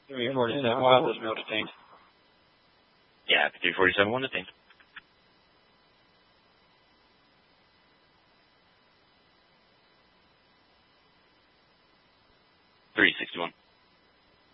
347, we'll have this male detained. Yeah, 347, one detained. 361.